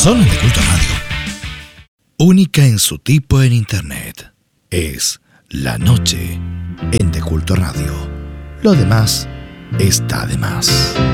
Solo en De Culto Radio. Única en su tipo en Internet. Es La Noche en De Culto Radio. Lo demás está de más.